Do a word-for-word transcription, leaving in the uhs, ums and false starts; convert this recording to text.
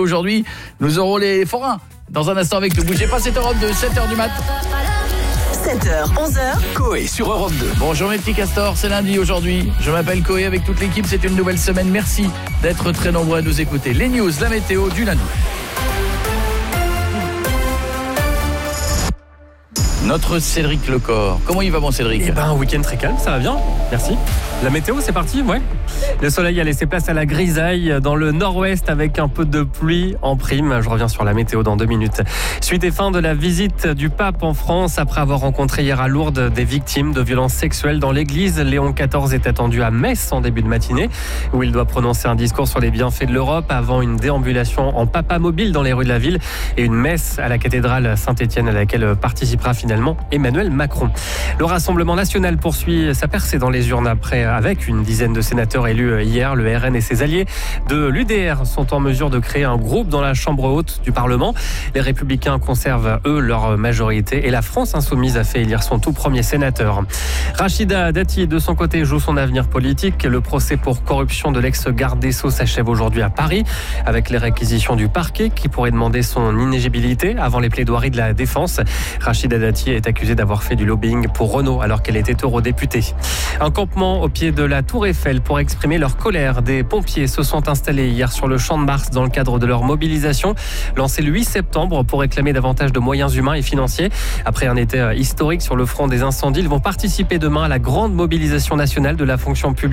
aujourd'hui. Nous aurons les forains dans un instant avec nous. Bougez pas, c'est Europe deux, sept heures du mat. sept heures, onze heures. Coé sur Europe deux. Bonjour mes petits castors, c'est lundi aujourd'hui. Je m'appelle Coé avec toute l'équipe, c'est une nouvelle semaine. Merci d'être très nombreux à nous écouter. Les news, la météo du lundi. Notre Cédric Lecor. Comment il va, mon Cédric ? Eh ben, un week-end très calme, ça va bien, merci. La météo, c'est parti, ouais. Le soleil a laissé place à la grisaille dans le nord-ouest avec un peu de pluie en prime. Je reviens sur la météo dans deux minutes. Suite et fin de la visite du pape en France après avoir rencontré hier à Lourdes des victimes de violences sexuelles dans l'église. Léon quatorze est attendu à Metz en début de matinée où il doit prononcer un discours sur les bienfaits de l'Europe avant une déambulation en papa mobile dans les rues de la ville et une messe à la cathédrale Saint-Étienne à laquelle participera finalement Emmanuel Macron. Le Rassemblement national poursuit sa percée dans les urnes après avec une dizaine de sénateurs élus hier. Le R N et ses alliés de l'U D R sont en mesure de créer un groupe dans la chambre haute du Parlement. Les Républicains conservent, eux, leur majorité et la France insoumise a fait élire son tout premier sénateur. Rachida Dati, de son côté, joue son avenir politique. Le procès pour corruption de l'ex-garde des Sceaux s'achève aujourd'hui à Paris avec les réquisitions du parquet qui pourrait demander son inéligibilité avant les plaidoiries de la défense. Rachida Dati est accusée d'avoir fait du lobbying pour Renault alors qu'elle était eurodéputée. Un campement au pied de la Tour Eiffel pour exprimer leur colère. Des pompiers se sont installés hier sur le Champ de Mars dans le cadre de leur mobilisation, lancée le huit septembre pour réclamer davantage de moyens humains et financiers. Après un été historique sur le front des incendies, ils vont participer demain à la grande mobilisation nationale de la fonction publique.